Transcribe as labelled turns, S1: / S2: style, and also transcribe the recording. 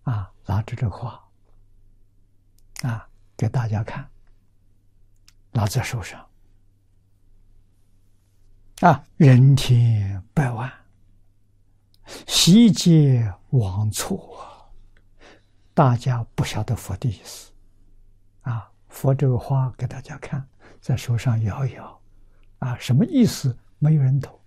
S1: 拿着这花给大家看，拿在手上人天百万，悉皆枉错大家不晓得佛的意思佛这个花给大家看，在手上摇一摇什么意思没有人懂